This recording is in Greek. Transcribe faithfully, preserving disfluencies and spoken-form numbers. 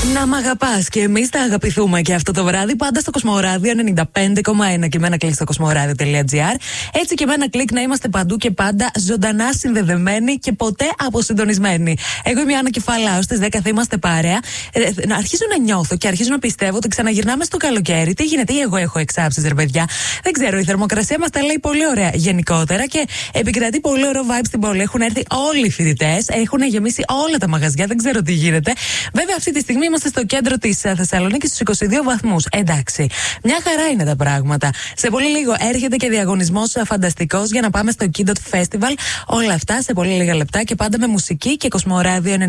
Να μ' αγαπάς και εμείς θα αγαπηθούμε και αυτό το βράδυ πάντα στο Κοσμοράδιο ενενήντα πέντε κόμμα ένα και με ένα κλικ στο κοσμοράδιο τελεία τζι άρ. Έτσι και με ένα κλικ να είμαστε παντού και πάντα ζωντανά συνδεδεμένοι και ποτέ αποσυντονισμένοι. Εγώ είμαι η Άννα Κεφαλάου, στις δέκα θα είμαστε παρέα. Ε, να αρχίζω να νιώθω και αρχίζω να πιστεύω ότι ξαναγυρνάμε στο καλοκαίρι. Τι γίνεται, ή εγώ έχω εξάψεις, ρε παιδιά. Δεν ξέρω, η θερμοκρασία μας τα λέει πολύ ωραία γενικότερα και επικρατεί πολύ ωραίο vibe στην πόλη. Έχουν έρθει όλοι οι φοιτητές, έχουν γεμίσει όλα τα μαγαζιά, δεν ξέρω τι γίνεται. Βέβαια, αυτή τη στιγμή είμαστε στο κέντρο της Θεσσαλονίκης στους είκοσι δύο βαθμούς. Εντάξει, μια χαρά είναι τα πράγματα. Σε πολύ λίγο έρχεται και διαγωνισμός φανταστικός για να πάμε στο Kidot Festival. Όλα αυτά σε πολύ λίγα λεπτά και πάντα με μουσική και Κοσμοράδιο